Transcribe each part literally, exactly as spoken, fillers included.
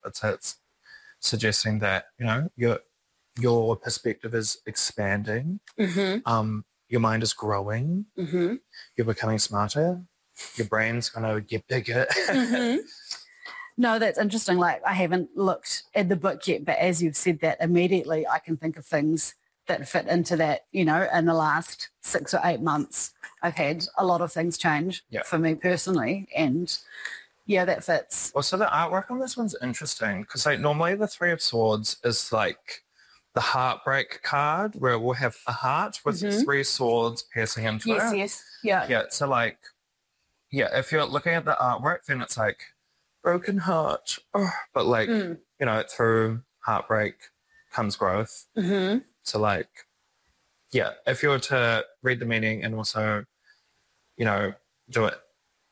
It's, it's suggesting that, you know, your your perspective is expanding. Mm-hmm. Um, your mind is growing. Mm-hmm. You're becoming smarter. Your brain's going to get bigger. Mm-hmm. No, that's interesting. Like, I haven't looked at the book yet, but as you've said that, immediately I can think of things that fit into that. You know, in the last six or eight months, I've had a lot of things change Yeah. for me personally, and yeah, that fits. Well, so the artwork on this one's interesting because like normally the Three of Swords is like the heartbreak card where we'll have a heart with Mhm. three swords piercing into Yes, it. yes, yeah. Yeah, so like, yeah, if you're looking at the artwork, then it's like broken heart, oh, but like, Mm. you know, through heartbreak comes growth. Mm-hmm. So like, yeah, if you were to read the meaning and also, you know, do it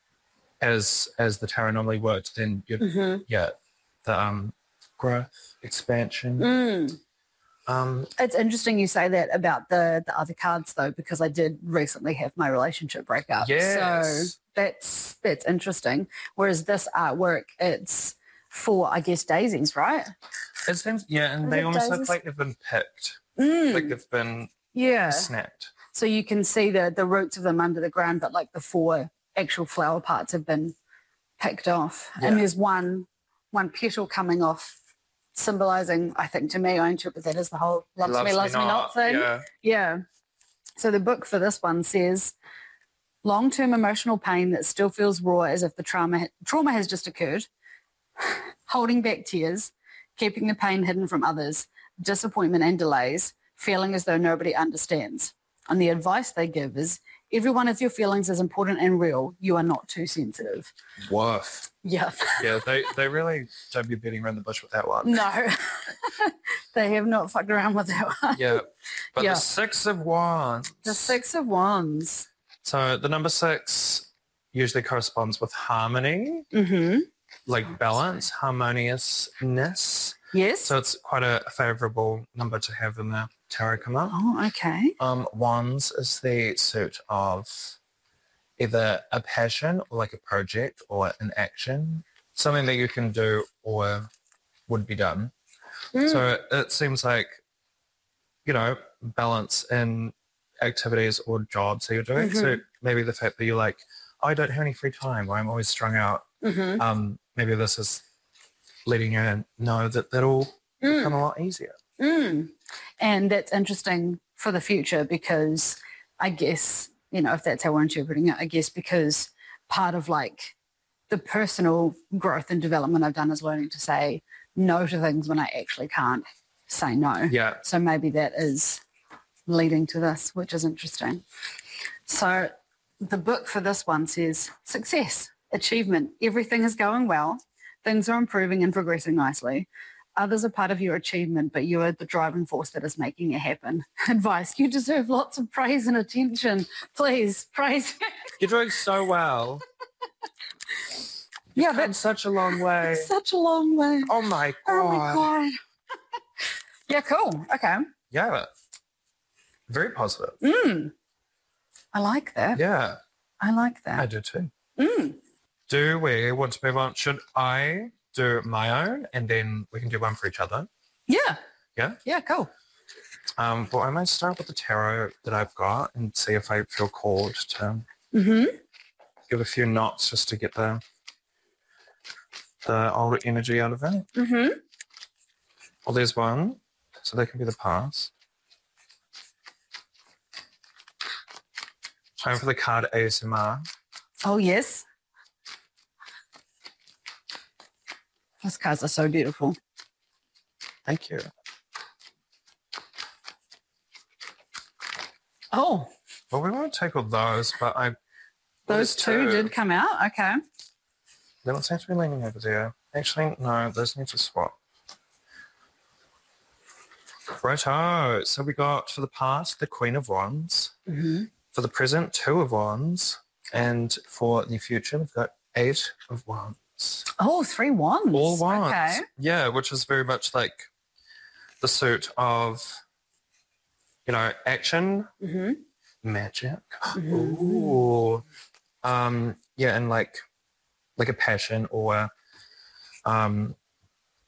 as as the tarot normally works, then you'd, Mm-hmm. yeah, the um, growth, expansion. Mm. Um, It's interesting you say that about the, the other cards, though, because I did recently have my relationship break up. Yes. So that's that's interesting. Whereas this artwork, it's for, I guess, daisies, right? it seems, yeah, and Is they it almost daisies? look like they've been picked, Mm. like they've been Yeah. snapped. So you can see the, the roots of them under the ground, but like the four actual flower parts have been picked off. Yeah. And there's one one petal coming off, symbolizing, I think to me, I interpret that as the whole loves, me, loves me not thing. Yeah. Yeah. So the book for this one says, long-term emotional pain that still feels raw as if the trauma trauma has just occurred, holding back tears, keeping the pain hidden from others, disappointment and delays, feeling as though nobody understands. And the advice they give is, every one of your feelings is important and real. You are not too sensitive. Woof. Yeah. Yeah, they, they really don't be beating around the bush with that one. No. They have not fucked around with that one. Yeah. But Yeah. the Six of Wands. The Six of Wands. So the number six usually corresponds with harmony, Mm-hmm. like balance, harmoniousness. Yes. So it's quite a favorable number to have in the tarot come up. Oh, okay. Um, wands is the suit of either a passion or like a project or an action, something that you can do or would be done. Mm. So it, it seems like, you know, balance in activities or jobs that you're doing. Mm-hmm. So maybe the fact that you're like, oh, I don't have any free time or I'm always strung out. Mm-hmm. Um, maybe this is letting you know that that'll Mm. become a lot easier. Mm. And that's interesting for the future because I guess, you know, if that's how we're interpreting it, I guess because part of like the personal growth and development I've done is learning to say no to things when I actually can't say no. Yeah. So maybe that is leading to this, which is interesting. So the book for this one says success, achievement, everything is going well, things are improving and progressing nicely. Others are part of your achievement, but you are the driving force that is making it happen. Advice, you deserve lots of praise and attention. Please, praise. You're doing so well. Yeah, Come that's such a long way. such a long way. Oh my god. Oh my God. Yeah, cool. Okay. Yeah. Very positive. Mm. I like that. Yeah. I like I that. do too. Mm. Do we want to move on? Should I do my own and then we can do one for each other? Yeah. Yeah? Yeah, cool. Um, well, I might start with the tarot that I've got and see if I feel called to Mm-hmm. give a few knots just to get the the older energy out of it. Mm-hmm. Well, there's one, so they can be the past. Time for the card A S M R. Oh, yes. Those cards are so beautiful. Thank you. Oh, Well, we won't take all those, but I... those two did come out. Okay. They don't seem to be leaning over there. Actually, no, those need to swap. Righto. So we got, for the past, the Queen of Wands. Mm-hmm. For the present, Two of Wands. And for the future, we've got Eight of Wands. Oh, three wands. All wands. Okay. Yeah, which is very much like the suit of, you know, action, Mm-hmm. magic. Mhm. Ooh. Um, yeah, and like like a passion or um,